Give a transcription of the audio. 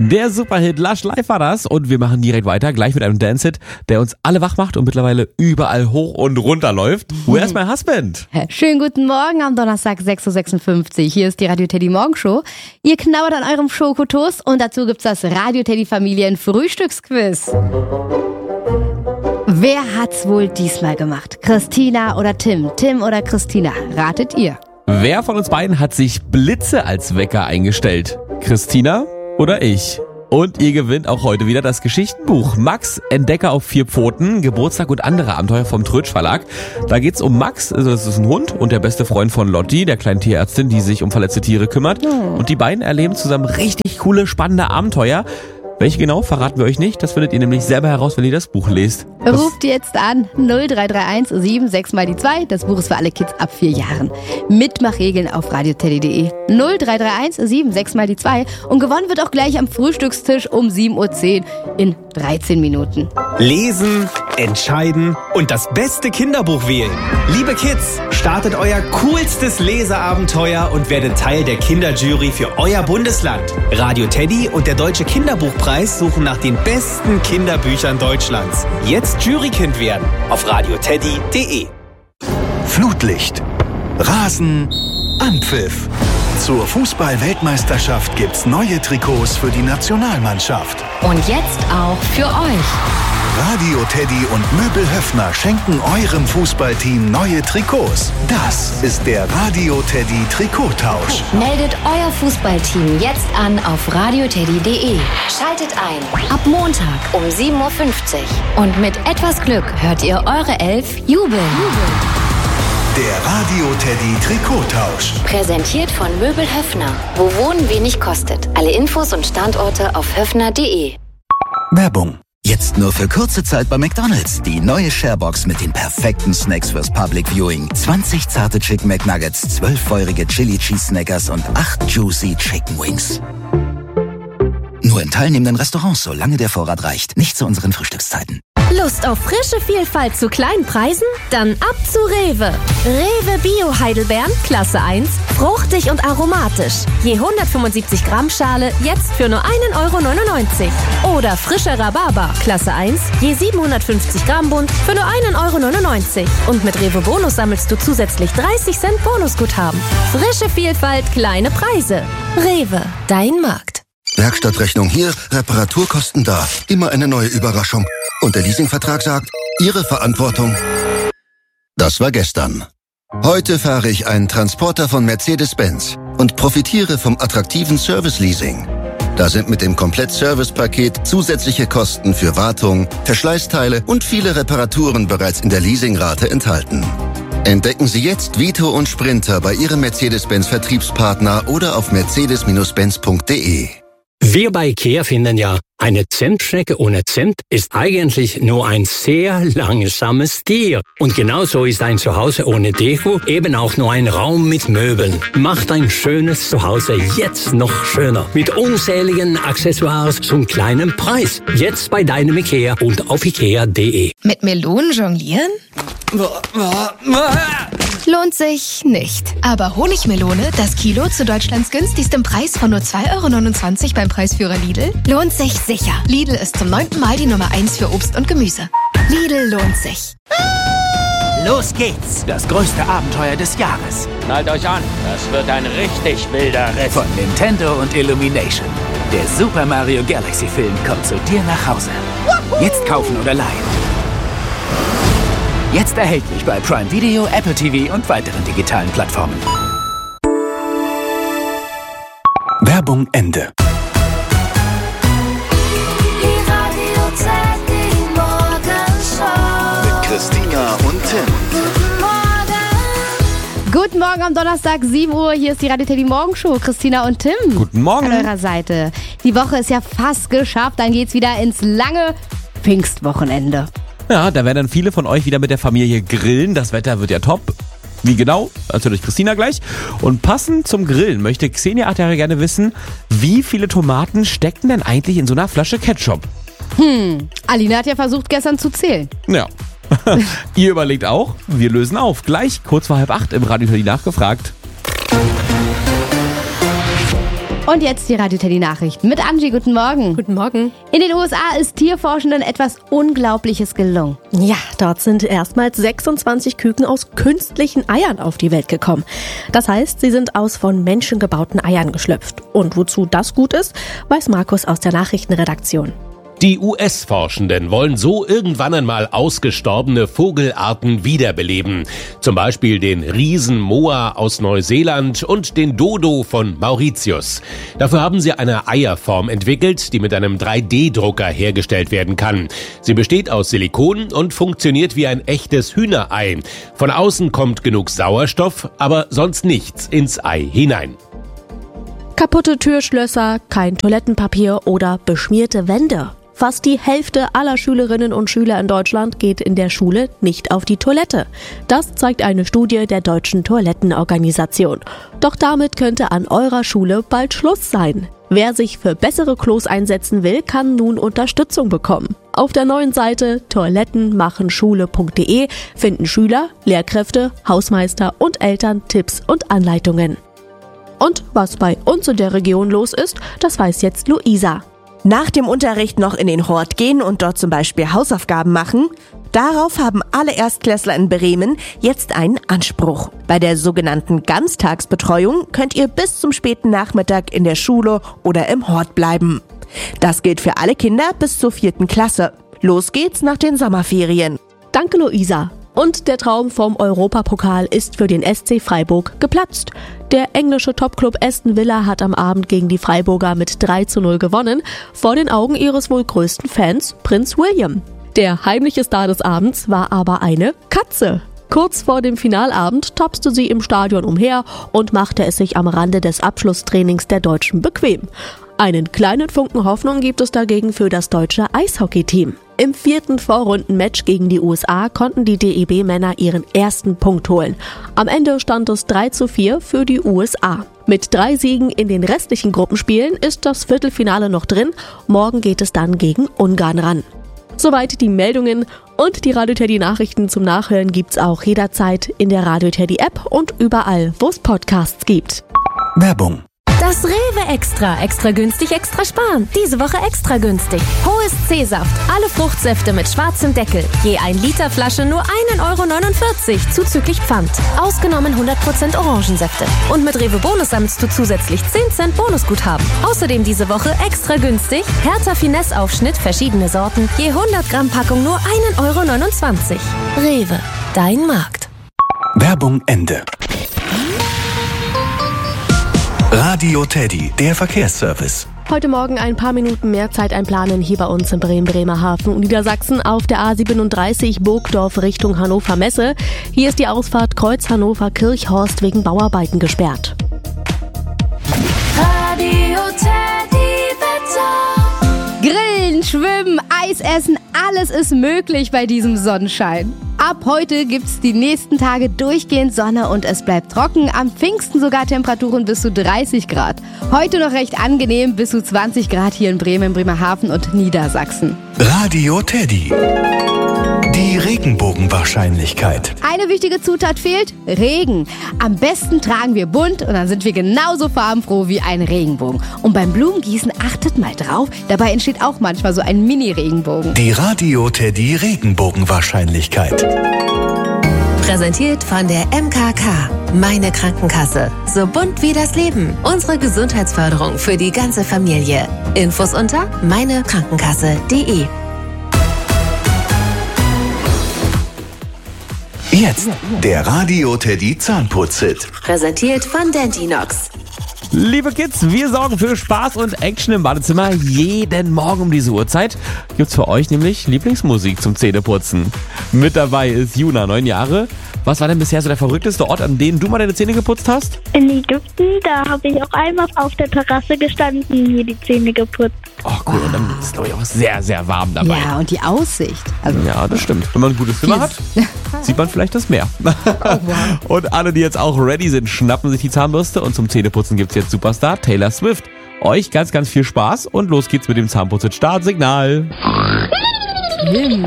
Der Superhit Lush Live war das und wir machen direkt weiter, gleich mit einem Dance-Hit, der uns alle wach macht und mittlerweile überall hoch und runter läuft. Where's my husband? Schönen guten Morgen am Donnerstag 6.56 Uhr. Hier ist die Radio Teddy Morgenshow. Ihr knabbert an eurem Schokotoast und dazu gibt's das Radio Teddy Familien Frühstücksquiz. Wer hat's wohl diesmal gemacht? Christina oder Tim? Tim oder Christina? Ratet ihr? Wer von uns beiden hat sich Blitze als Wecker eingestellt? Christina oder ich? Und ihr gewinnt auch heute wieder das Geschichtenbuch Max, Entdecker auf 4 Pfoten, Geburtstag und andere Abenteuer vom Trötsch Verlag. Da geht's um Max, also das ist ein Hund und der beste Freund von Lotti, der kleinen Tierärztin, die sich um verletzte Tiere kümmert. Und die beiden erleben zusammen richtig coole, spannende Abenteuer. Welche genau, verraten wir euch nicht. Das findet ihr nämlich selber heraus, wenn ihr das Buch lest. Ruft jetzt an 0331 76 mal die 2. Das Buch ist für alle Kids ab 4 Jahren. Mitmachregeln auf radioteddy.de. 0331 76 mal die 2. Und gewonnen wird auch gleich am Frühstückstisch um 7.10 Uhr in 13 Minuten. Lesen, entscheiden und das beste Kinderbuch wählen. Liebe Kids, startet euer coolstes Leseabenteuer und werdet Teil der Kinderjury für euer Bundesland. Radio Teddy und der Deutsche Kinderbuchpreis suchen nach den besten Kinderbüchern Deutschlands. Jetzt Jurykind werden auf radioteddy.de. Flutlicht, Rasen, Anpfiff. Zur Fußball-Weltmeisterschaft gibt's neue Trikots für die Nationalmannschaft. Und jetzt auch für euch. Radio Teddy und Möbel Höffner schenken eurem Fußballteam neue Trikots. Das ist der Radio Teddy Trikottausch. Meldet euer Fußballteam jetzt an auf radioteddy.de. Schaltet ein. Ab Montag um 7.50 Uhr. Und mit etwas Glück hört ihr eure Elf jubeln. Der Radio Teddy Trikottausch. Präsentiert von Möbel Höffner. Wo Wohnen wenig kostet. Alle Infos und Standorte auf höffner.de. Werbung. Jetzt nur für kurze Zeit bei McDonald's. Die neue Sharebox mit den perfekten Snacks fürs Public Viewing. 20 zarte Chicken McNuggets, 12 feurige Chili Cheese Snackers und 8 juicy Chicken Wings. Nur in teilnehmenden Restaurants, solange der Vorrat reicht. Nicht zu unseren Frühstückszeiten. Lust auf frische Vielfalt zu kleinen Preisen? Dann ab zu Rewe. Rewe Bio Heidelbeeren, Klasse 1, fruchtig und aromatisch. Je 175 Gramm Schale, jetzt für nur 1,99 €. Oder frischer Rhabarber, Klasse 1, je 750 Gramm Bund, für nur 1,99 €. Und mit Rewe Bonus sammelst du zusätzlich 30 Cent Bonusguthaben. Frische Vielfalt, kleine Preise. Rewe, dein Markt. Werkstattrechnung hier, Reparaturkosten da. Immer eine neue Überraschung. Und der Leasingvertrag sagt, Ihre Verantwortung. Das war gestern. Heute fahre ich einen Transporter von Mercedes-Benz und profitiere vom attraktiven Service-Leasing. Da sind mit dem Komplett-Service-Paket zusätzliche Kosten für Wartung, Verschleißteile und viele Reparaturen bereits in der Leasingrate enthalten. Entdecken Sie jetzt Vito und Sprinter bei Ihrem Mercedes-Benz-Vertriebspartner oder auf mercedes-benz.de. Wir bei IKEA finden ja, eine Zimtschnecke ohne Zimt ist eigentlich nur ein sehr langsames Tier. Und genauso ist ein Zuhause ohne Deko eben auch nur ein Raum mit Möbeln. Macht ein schönes Zuhause jetzt noch schöner. Mit unzähligen Accessoires zum kleinen Preis. Jetzt bei deinem IKEA und auf ikea.de. Mit Melonen jonglieren? Lohnt sich nicht. Aber Honigmelone, das Kilo zu Deutschlands günstigstem Preis von nur 2,29 € beim Preisführer Lidl, lohnt sich sicher. Lidl ist zum 9. Mal die Nummer 1 für Obst und Gemüse. Lidl lohnt sich. Los geht's! Das größte Abenteuer des Jahres. Schnallt euch an, das wird ein richtig wilder Ritt. Von Nintendo und Illumination. Der Super Mario Galaxy Film kommt zu dir nach Hause. Jetzt kaufen oder leihen. Jetzt erhältlich bei Prime Video, Apple TV und weiteren digitalen Plattformen. Werbung Ende. Mit Christina und Tim. Guten Morgen am Donnerstag, 7 Uhr. Hier ist die Radio Teddy Morgenshow. Christina und Tim. Guten Morgen. An eurer Seite. Die Woche ist ja fast geschafft. Dann geht's wieder ins lange Pfingstwochenende. Ja, da werden dann viele von euch wieder mit der Familie grillen. Das Wetter wird ja top. Wie genau? Erzählt euch Christina gleich. Und passend zum Grillen möchte Xenia Atari gerne wissen, wie viele Tomaten stecken denn eigentlich in so einer Flasche Ketchup? Alina hat ja versucht, gestern zu zählen. Ja. Ihr überlegt auch, wir lösen auf. Gleich kurz vor 7:30 im Radio Teddy nachgefragt. Und jetzt die Radio Teddy Nachrichten mit Angie. Guten Morgen. Guten Morgen. In den USA ist Tierforschenden etwas Unglaubliches gelungen. Ja, dort sind erstmals 26 Küken aus künstlichen Eiern auf die Welt gekommen. Das heißt, sie sind aus von Menschen gebauten Eiern geschlüpft. Und wozu das gut ist, weiß Markus aus der Nachrichtenredaktion. Die US-Forschenden wollen so irgendwann einmal ausgestorbene Vogelarten wiederbeleben. Zum Beispiel den Riesenmoa aus Neuseeland und den Dodo von Mauritius. Dafür haben sie eine Eierform entwickelt, die mit einem 3D-Drucker hergestellt werden kann. Sie besteht aus Silikon und funktioniert wie ein echtes Hühnerei. Von außen kommt genug Sauerstoff, aber sonst nichts ins Ei hinein. Kaputte Türschlösser, kein Toilettenpapier oder beschmierte Wände. Fast die Hälfte aller Schülerinnen und Schüler in Deutschland geht in der Schule nicht auf die Toilette. Das zeigt eine Studie der Deutschen Toilettenorganisation. Doch damit könnte an eurer Schule bald Schluss sein. Wer sich für bessere Klos einsetzen will, kann nun Unterstützung bekommen. Auf der neuen Seite toilettenmachenschule.de finden Schüler, Lehrkräfte, Hausmeister und Eltern Tipps und Anleitungen. Und was bei uns in der Region los ist, das weiß jetzt Luisa. Nach dem Unterricht noch in den Hort gehen und dort zum Beispiel Hausaufgaben machen? Darauf haben alle Erstklässler in Bremen jetzt einen Anspruch. Bei der sogenannten Ganztagsbetreuung könnt ihr bis zum späten Nachmittag in der Schule oder im Hort bleiben. Das gilt für alle Kinder bis zur 4. Klasse. Los geht's nach den Sommerferien. Danke, Luisa. Und der Traum vom Europapokal ist für den SC Freiburg geplatzt. Der englische Topclub Aston Villa hat am Abend gegen die Freiburger mit 3:0 gewonnen, vor den Augen ihres wohl größten Fans, Prinz William. Der heimliche Star des Abends war aber eine Katze. Kurz vor dem Finalabend tapste sie im Stadion umher und machte es sich am Rande des Abschlusstrainings der Deutschen bequem. Einen kleinen Funken Hoffnung gibt es dagegen für das deutsche Eishockeyteam. Im 4. Vorrundenmatch gegen die USA konnten die DEB-Männer ihren ersten Punkt holen. Am Ende stand es 3:4 für die USA. Mit 3 Siegen in den restlichen Gruppenspielen ist das Viertelfinale noch drin. Morgen geht es dann gegen Ungarn ran. Soweit die Meldungen und die Radio Teddy Nachrichten zum Nachhören gibt's auch jederzeit in der Radio Teddy App und überall, wo es Podcasts gibt. Werbung. Das Rewe Extra. Extra günstig, extra sparen. Diese Woche extra günstig. Hohes C-Saft. Alle Fruchtsäfte mit schwarzem Deckel. Je 1 Liter Flasche nur 1,49 € zuzüglich Pfand. Ausgenommen 100% Orangensäfte. Und mit Rewe Bonus sammelst du zusätzlich 10 Cent Bonusguthaben. Außerdem diese Woche extra günstig. Hertha Finesse Aufschnitt, verschiedene Sorten. Je 100 Gramm Packung nur 1,29 €. Rewe. Dein Markt. Werbung Ende. Radio Teddy, der Verkehrsservice. Heute Morgen ein paar Minuten mehr Zeit einplanen hier bei uns in Bremen-Bremerhaven und Niedersachsen auf der A37 Burgdorf Richtung Hannover Messe. Hier ist die Ausfahrt Kreuz Hannover-Kirchhorst wegen Bauarbeiten gesperrt. Radio Teddy Wetter. Grillen, schwimmen, Eis essen, alles ist möglich bei diesem Sonnenschein. Ab heute gibt's die nächsten Tage durchgehend Sonne und es bleibt trocken. Am Pfingsten sogar Temperaturen bis zu 30 Grad. Heute noch recht angenehm, bis zu 20 Grad hier in Bremen, Bremerhaven und Niedersachsen. Radio Teddy. Die Regenbogenwahrscheinlichkeit. Eine wichtige Zutat fehlt: Regen. Am besten tragen wir bunt und dann sind wir genauso farbenfroh wie ein Regenbogen. Und beim Blumengießen achtet mal drauf, dabei entsteht auch manchmal so ein Mini-Regenbogen. Die Radio Teddy Regenbogenwahrscheinlichkeit. Präsentiert von der MKK. Meine Krankenkasse. So bunt wie das Leben. Unsere Gesundheitsförderung für die ganze Familie. Infos unter meinekrankenkasse.de. Jetzt der Radio Teddy Zahnputz-Hit. Präsentiert von Dentinox. Liebe Kids, wir sorgen für Spaß und Action im Badezimmer. Jeden Morgen um diese Uhrzeit gibt's für euch nämlich Lieblingsmusik zum Zähneputzen. Mit dabei ist Juna, 9 Jahre. Was war denn bisher so der verrückteste Ort, an dem du mal deine Zähne geputzt hast? In Ägypten, da habe ich auch einmal auf der Terrasse gestanden, mir die Zähne geputzt. Oh cool, und dann ist glaube ich auch sehr, sehr warm dabei. Ja, und die Aussicht. Also ja, das stimmt. Wenn man ein gutes Zimmer hat, sieht man vielleicht das Meer. Oh, wow. Und alle, die jetzt auch ready sind, schnappen sich die Zahnbürste und zum Zähneputzen gibt's jetzt Superstar Taylor Swift. Euch ganz, ganz viel Spaß und los geht's mit dem Zahnputz-Startsignal.